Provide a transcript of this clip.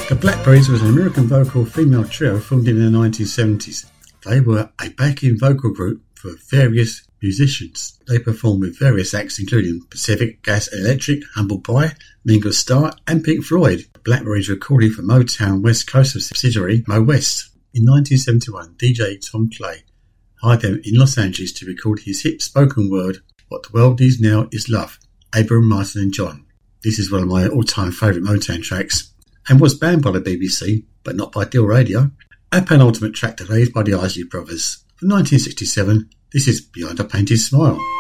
The Blackberries was an American vocal female trio formed in the 1970s. They were a backing vocal group for various musicians. They performed with various acts including Pacific Gas and Electric, Humble Pie, Ringo Starr and Pink Floyd. The Blackberries recorded for Motown West Coast subsidiary Mo West. In 1971, DJ Tom Clay hired them in Los Angeles to record his hit spoken word, What the World Needs Now Is Love, Abraham, Martin and John. This is one of my all-time favourite Motown tracks and was banned by the BBC, but not by Deal Radio. Our penultimate track today is by the Isley Brothers. From 1967, this is Behind a Painted Smile.